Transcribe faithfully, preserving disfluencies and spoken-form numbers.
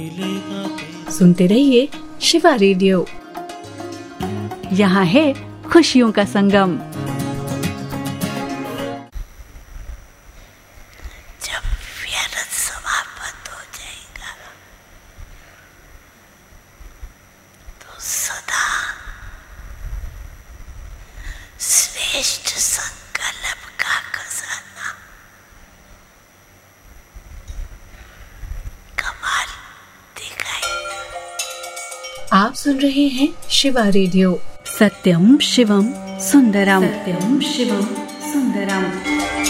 सुनते रहिए शिवा रेडियो। यहाँ है खुशियों का संगम। जब व्यर्थ समाप्त हो जाएगा तो सदा श्रेष्ठ संकल्प का खजाना कमाल दिखाई। आप सुन रहे हैं शिवा रेडियो। सत्यम शिवम सुंदरम। सत्यम शिवम सुंदरम।